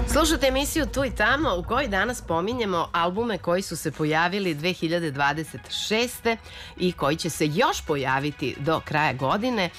Slušajte emisiju Tu i tamo u kojoj danas pominjemo albume koji su se pojavili 2026. i koji će se još pojaviti do kraja godine.